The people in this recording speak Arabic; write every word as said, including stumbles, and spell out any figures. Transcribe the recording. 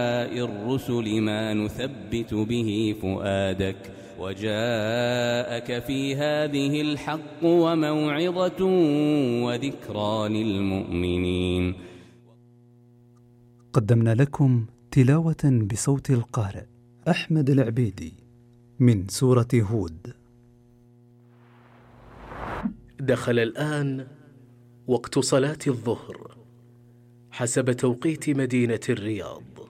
الرسل ما نثبت به فؤادك وجاءك في هذه الحق وموعظة وذكرى للمؤمنين. قدمنا لكم تلاوة بصوت القارئ أحمد العبيدي من سورة هود. دخل الآن وقت صلاة الظهر حسب توقيت مدينة الرياض.